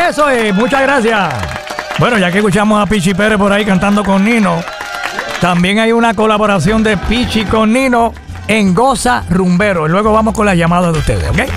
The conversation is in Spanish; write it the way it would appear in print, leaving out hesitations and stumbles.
Eso es, muchas gracias. Bueno, ya que escuchamos a Pichi Pérez por ahí cantando con Nino, también hay una colaboración de Pichi con Nino en Goza Rumbero. Luego vamos con las llamadas de ustedes, ¿ok?